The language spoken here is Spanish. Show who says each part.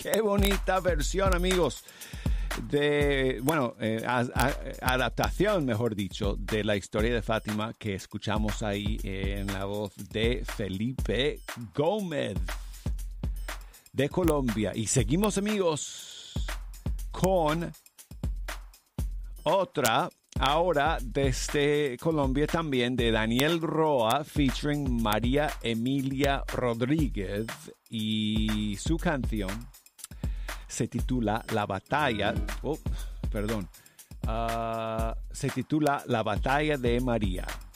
Speaker 1: Qué bonita versión, amigos, adaptación, mejor dicho, de la historia de Fátima que escuchamos ahí en la voz de Felipe Gómez de Colombia. Y seguimos, amigos, con otra, ahora desde Colombia también, de Daniel Roa, featuring María Emilia Rodríguez, y su canción se titula La Batalla, se titula La Batalla de María.